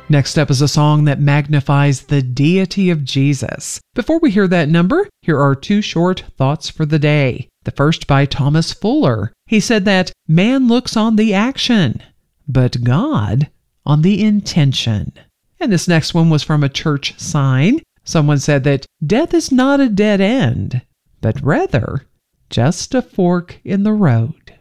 Next up is a song that magnifies the deity of Jesus. Before we hear that number, here are two short thoughts for the day. The first by Thomas Fuller. He said that man looks on the action, but God on the intention. And this next one was from a church sign. Someone said that death is not a dead end, but rather just a fork in the road.